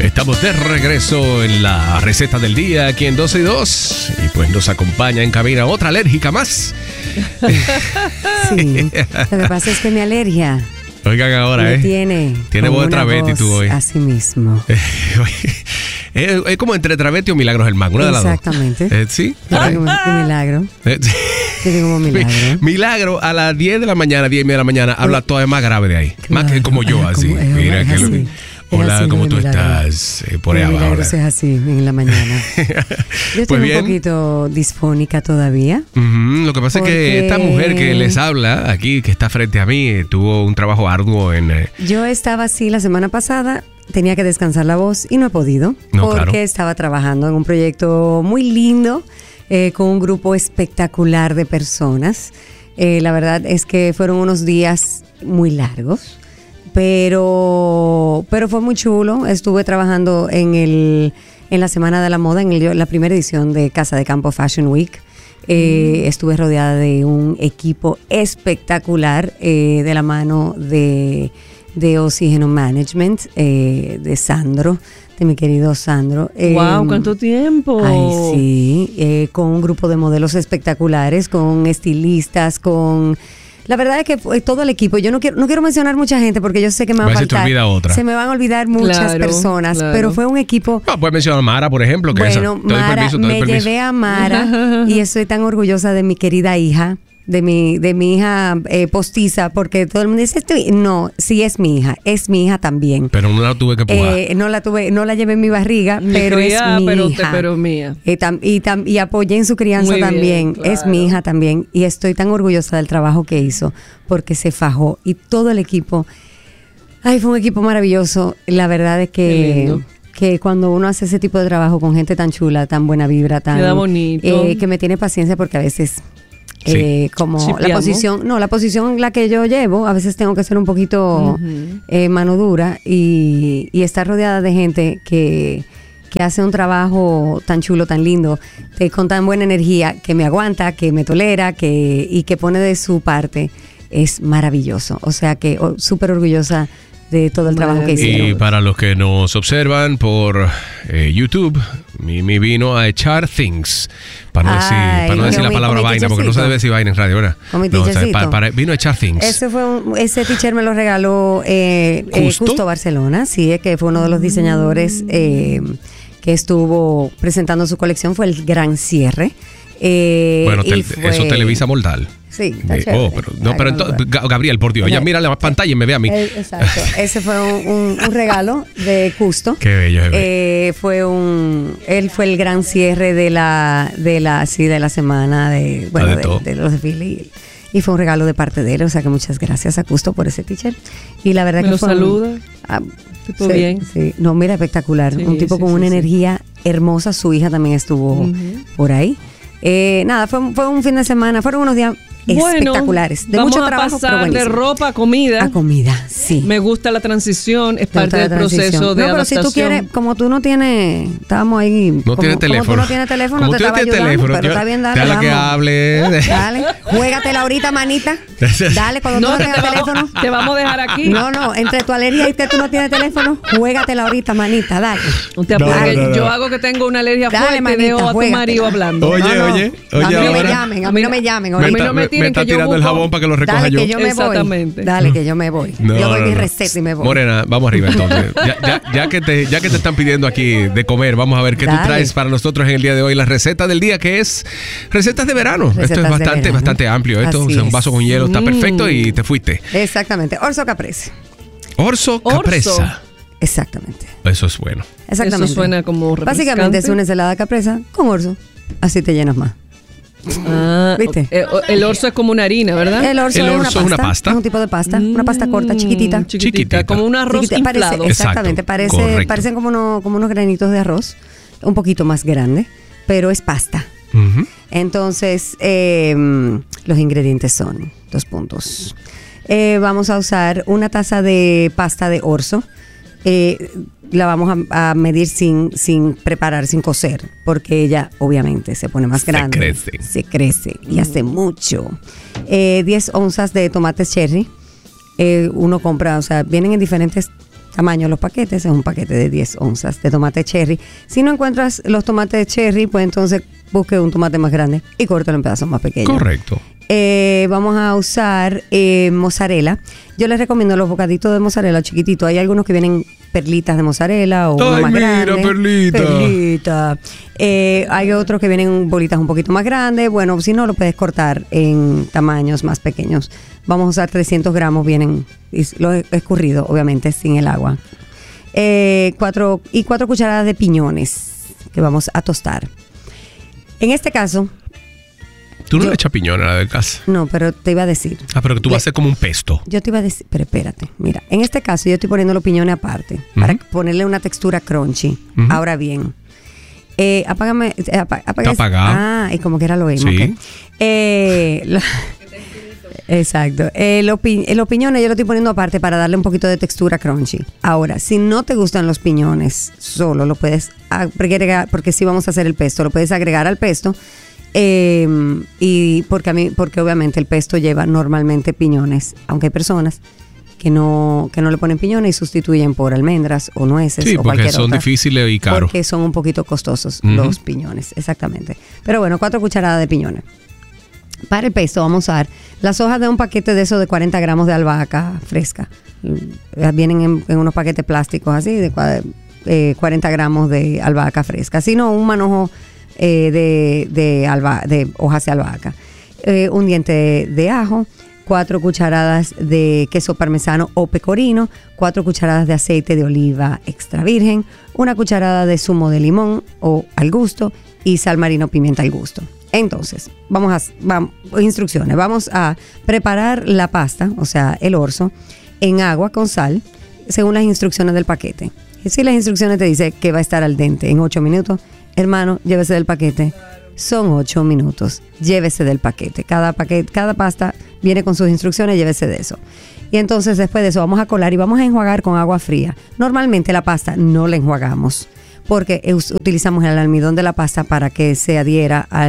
Estamos de regreso en la receta del día aquí en 12 y 2. Y pues nos acompaña en cabina otra alérgica más. Sí, lo que pasa es que mi alergia... Oigan ahora, Tiene voz de Travesti tú hoy. Así mismo. Es como entre Travesti o Milagros Germán, una de las dos. Exactamente. ¿Sí? Milagro. Yo digo como Milagro. Milagro a las 10 de la mañana, 10 y media de la mañana, habla todavía más grave de ahí. Claro. Más que como yo, así. Mira, es que así. Hola, así, ¿cómo tú Milagro. estás? Por ahí abajo. Es así, en la mañana. Yo estoy un poquito disfónica todavía. Lo que pasa es que esta mujer que les habla aquí, que está frente a mí, tuvo un trabajo arduo en... Yo estaba así la semana pasada, tenía que descansar la voz y no he podido. Porque estaba trabajando en un proyecto muy lindo, con un grupo espectacular de personas. La verdad es que fueron unos días muy largos. Pero fue muy chulo. Estuve trabajando en la Semana de la Moda, en la primera edición de Casa de Campo Fashion Week. Estuve rodeada de un equipo espectacular de la mano de Oxígeno Management, de Sandro, de mi querido Sandro. ¡Wow! ¿Cuánto tiempo? Ay, sí. Con un grupo de modelos espectaculares, con estilistas, con... La verdad es que todo el equipo, yo no quiero mencionar mucha gente porque yo sé que me va a faltar. Se te olvida otra. Se me van a olvidar muchas personas, pero fue un equipo... No, puedes mencionar a Mara, por ejemplo. Que bueno, Mara, me llevé a Mara y estoy tan orgullosa de mi querida hija, de mi hija postiza, porque todo el mundo dice, no, sí es mi hija también. Pero no la tuve que empujar. No la llevé en mi barriga, pero es mi hija. Pero mía. Y apoyé en su crianza muy también, bien, claro. Es mi hija también, y estoy tan orgullosa del trabajo que hizo, porque se fajó, y todo el equipo, fue un equipo maravilloso, la verdad es que cuando uno hace ese tipo de trabajo con gente tan chula, tan buena vibra, tan... Queda bonito. Que me tiene paciencia porque a veces... como Chipeamos. la posición en la que yo llevo, a veces tengo que ser un poquito mano dura y estar rodeada de gente que hace un trabajo tan chulo, tan lindo, con tan buena energía, que me aguanta, que me tolera, y que pone de su parte, es maravilloso. O sea que súper orgullosa de todo el trabajo que hicieron. Y para los que nos observan por YouTube, Mimi vino a echar things. Para no decir la palabra vaina, porque no se debe decir vaina en radio, ¿verdad? Vino a echar things. Ese teacher me lo regaló Justo Barcelona, sí, que fue uno de los diseñadores que estuvo presentando su colección, fue el gran cierre. Eso Televisa Mortal. Sí, está pero Gabriel, por Dios, ya mira la pantalla y me ve a mí. Exacto. Ese fue un regalo de Custo. Qué bello. Él fue el gran cierre de la semana de los desfiles. Y fue un regalo de parte de él, o sea que muchas gracias a Custo por ese teacher. Y la verdad me que lo saluda. Tipo bien. Sí. No, mira, espectacular. Un tipo con una energía hermosa. Su hija también estuvo por ahí. Fue un fin de semana, fueron unos días espectaculares, de mucho trabajo, pero vamos a pasar de ropa a comida. A comida, sí. Me gusta la transición, es parte del proceso de adaptación. Pero si tú quieres, como tú no tienes, estábamos ahí. No tienes teléfono. Como tú no tienes teléfono, te estaba ayudando, pero está bien, dale, vamos. Que hable. Dale, juégatela ahorita, manita. Dale, cuando tú no tengas teléfono. Te vamos a dejar aquí. No, entre tu alergia y que tú no tienes teléfono, juégatela ahorita, manita, dale. Yo hago que tengo una alergia fuerte y dejo a tu marido hablando. Oye, a mí no me llamen. Me está tirando el jabón para que lo recoja yo. Dale, que yo me voy. Yo doy mi receta y me voy. Morena, vamos arriba entonces. ya que te están pidiendo aquí de comer, vamos a ver qué tú traes para nosotros en el día de hoy. La receta del día, que es recetas de verano. Esto es bastante amplio. Esto es un vaso con hielo, está perfecto y te fuiste. Exactamente. Orzo Caprese. Orzo Capresa. Exactamente. Eso es bueno. Exactamente. Eso suena como refrescante. Básicamente es una ensalada capresa con orzo. Así te llenas más. ¿Viste? El orzo es como una harina, ¿verdad? El orzo es una pasta. Es un tipo de pasta. Una pasta corta, chiquitita. Como un arroz inflado. Exactamente. Parecen como unos granitos de arroz. Un poquito más grande. Pero es pasta. Entonces, los ingredientes son 2 puntos. Vamos a usar una taza de pasta de orzo. La vamos a medir sin preparar, sin cocer, porque ella obviamente se pone más grande. Se crece y hace mucho. 10 onzas de tomates cherry. Uno compra, o sea, vienen en diferentes tamaño de los paquetes, es un paquete de 10 onzas de tomate cherry. Si no encuentras los tomates cherry, pues entonces busque un tomate más grande y córtalo en pedazos más pequeños. Correcto. Vamos a usar mozzarella. Yo les recomiendo los bocaditos de mozzarella chiquititos. Hay algunos que vienen perlitas de mozzarella o más grandes. Perlita. Hay otros que vienen bolitas un poquito más grandes. Bueno, si no, lo puedes cortar en tamaños más pequeños. Vamos a usar 300 gramos, vienen lo escurrido, obviamente, sin el agua. 4 cucharadas de piñones que vamos a tostar. En este caso... Tú no le echas piñón a la de casa. No, pero te iba a decir. Pero que tú vas a hacer como un pesto. Yo te iba a decir, pero espérate. Mira, en este caso yo estoy poniendo los piñones aparte para ponerle una textura crunchy. Ahora bien, apágame. Está apagado. Y como que era lo mismo. Sí. Okay. Exacto. Los piñones yo los estoy poniendo aparte para darle un poquito de textura crunchy. Ahora, si no te gustan los piñones, solo lo puedes agregar, porque sí vamos a hacer el pesto, lo puedes agregar al pesto. Y porque obviamente el pesto lleva normalmente piñones, aunque hay personas que no le ponen piñones y sustituyen por almendras o nueces o cualquier otra. Sí, porque son difíciles y caros. Porque son un poquito costosos los piñones, exactamente. Pero bueno, 4 cucharadas de piñones. Para el pesto vamos a usar las hojas de un paquete de esos de 40 gramos de albahaca fresca. Vienen en unos paquetes plásticos así, de 40 gramos de albahaca fresca. Si no, un manojo de hojas de albahaca, un diente de ajo, 4 cucharadas de queso parmesano o pecorino, 4 cucharadas de aceite de oliva extra virgen, 1 cucharada de zumo de limón o al gusto y sal marino, pimienta al gusto. Entonces, instrucciones. Vamos a preparar la pasta, o sea, el orzo, en agua con sal, según las instrucciones del paquete. Y si las instrucciones te dicen que va a estar al dente en 8 minutos, hermano, llévese del paquete. Son 8 minutos. Llévese del paquete. Cada pasta viene con sus instrucciones, llévese de eso. Y entonces después de eso vamos a colar y vamos a enjuagar con agua fría. Normalmente la pasta no la enjuagamos porque utilizamos el almidón de la pasta para que se adhiera a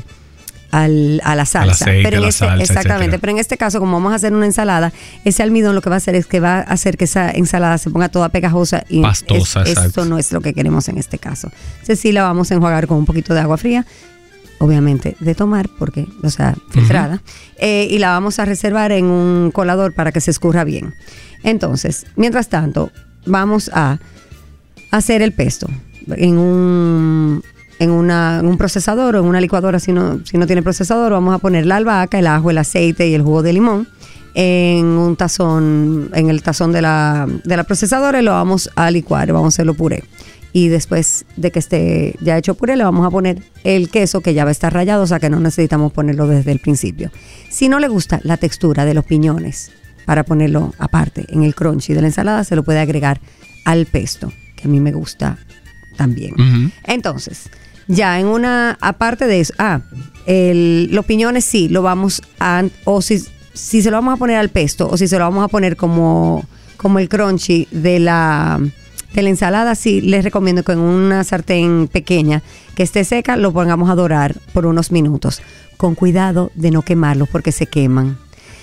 la salsa. Al aceite, pero la salsa, exactamente, etcétera. Pero en este caso, como vamos a hacer una ensalada, ese almidón lo que va a hacer es que va a hacer que esa ensalada se ponga toda pegajosa y pastosa. Esto no es lo que queremos en este caso. Entonces sí la vamos a enjuagar con un poquito de agua fría, obviamente de tomar, porque, o sea, filtrada, y la vamos a reservar en un colador para que se escurra bien. Entonces, mientras tanto, vamos a hacer el pesto en un procesador o en una licuadora. Si no tiene procesador, vamos a poner la albahaca, el ajo, el aceite y el jugo de limón en un tazón, en el tazón de la procesadora, y lo vamos a licuar, vamos a hacerlo puré. Y después de que esté ya hecho puré, le vamos a poner el queso que ya va a estar rallado, o sea que no necesitamos ponerlo desde el principio. Si no le gusta la textura de los piñones, para ponerlo aparte en el crunchy de la ensalada, se lo puede agregar al pesto, que a mí me gusta también. Entonces, ya aparte de eso, los piñones sí lo vamos a, o si se lo vamos a poner al pesto, o si se lo vamos a poner como el crunchy de la ensalada, sí les recomiendo que en una sartén pequeña que esté seca lo pongamos a dorar por unos minutos, con cuidado de no quemarlos porque se queman.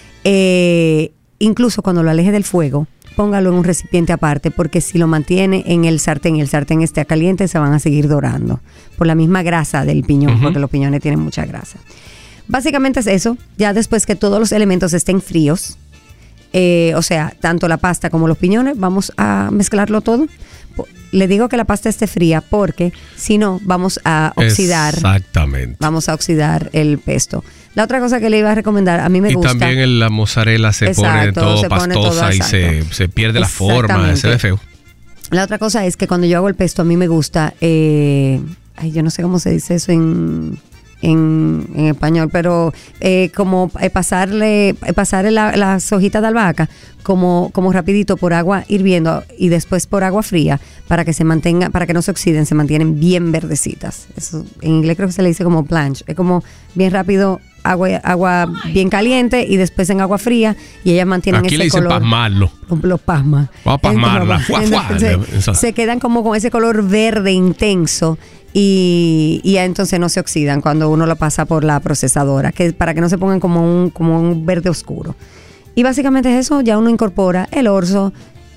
Incluso cuando lo aleje del fuego, póngalo en un recipiente aparte, porque si lo mantiene en el sartén y el sartén esté caliente, se van a seguir dorando por la misma grasa del piñón, porque los piñones tienen mucha grasa. Básicamente es eso. Ya después que todos los elementos estén fríos, o sea, tanto la pasta como los piñones, vamos a mezclarlo todo. Le digo que la pasta esté fría porque si no vamos a oxidar. Exactamente. Vamos a oxidar el pesto. La otra cosa que le iba a recomendar, a mí me gusta. Y también la mozzarella se pone todo pastosa y se pierde la forma, se ve feo. La otra cosa es que cuando yo hago el pesto, a mí me gusta, yo no sé cómo se dice eso en español, pero como pasarle las hojitas de albahaca como rapidito por agua hirviendo y después por agua fría para que se mantenga, para que no se oxiden, se mantienen bien verdecitas. Eso en inglés creo que se le dice como blanch, es como bien rápido, agua bien caliente y después en agua fría, y ellas mantienen aquí ese le dicen color. Pasmarlo. Lo pasma. Vamos a pasmarla. Se quedan como con ese color verde intenso. Y ya entonces no se oxidan cuando uno lo pasa por la procesadora, para que no se pongan como un verde oscuro. Y básicamente es eso. Ya uno incorpora el orzo,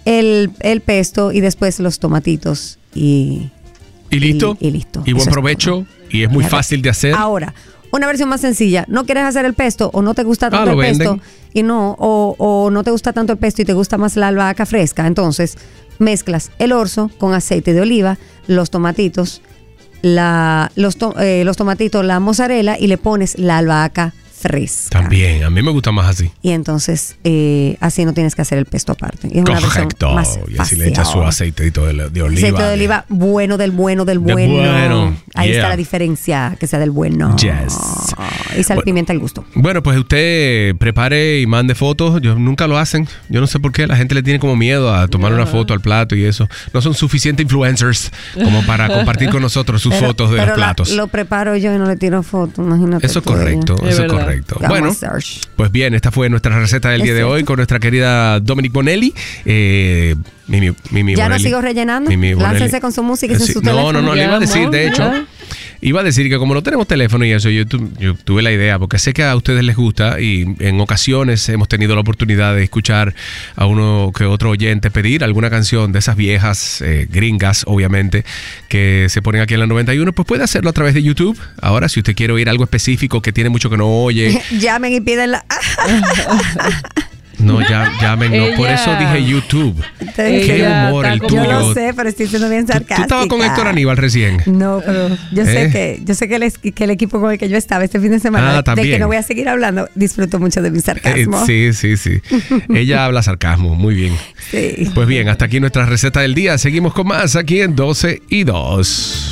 el pesto y después los tomatitos y listo. Y listo. Y buen provecho. Y es muy fácil de hacer. Ahora, una versión más sencilla. ¿No quieres hacer el pesto o no te gusta tanto el pesto? O no te gusta tanto el pesto y te gusta más la albahaca fresca. Entonces, mezclas el orzo con aceite de oliva, los tomatitos, los tomatitos, la mozzarella y le pones la albahaca fresca. También, a mí me gusta más así. Y entonces, así no tienes que hacer el pesto aparte. Es correcto. Una más y así le echas su aceitito de oliva. Aceite de oliva bueno. Ahí está la diferencia, que sea del bueno. Yes. Y sal, pimienta al gusto. Bueno, pues usted prepare y mande fotos. Nunca lo hacen. Yo no sé por qué. La gente le tiene como miedo a tomar una foto al plato y eso. No son suficientes influencers como para compartir con nosotros sus fotos de los platos. Lo preparo yo y no le tiro foto, imagínate. Eso es correcto, eso es correcto. Bueno, pues bien, esta fue nuestra receta del día de hoy con nuestra querida Dominique Bonelli. Mimi ya Bonelli. No sigo rellenando. Láncense con su música y su teléfono. No, le iba a decir, de hecho. Iba a decir que como no tenemos teléfono y eso, yo tuve la idea, porque sé que a ustedes les gusta y en ocasiones hemos tenido la oportunidad de escuchar a uno que otro oyente pedir alguna canción de esas viejas gringas, obviamente, que se ponen aquí en la 91, pues puede hacerlo a través de YouTube. Ahora, si usted quiere oír algo específico que tiene mucho que no oye. Llamen y pídenla. No, llamen, no. Por eso dije YouTube. Qué humor el tuyo. Yo lo sé, pero estoy siendo bien sarcástica. ¿Tú estabas con Héctor Aníbal recién? No, pero yo sé que el equipo con el que yo estaba este fin de semana, de que no voy a seguir hablando, disfruto mucho de mi sarcasmo. Sí. Ella habla sarcasmo, muy bien. Sí. Pues bien, hasta aquí nuestra receta del día. Seguimos con más aquí en 12 y 2.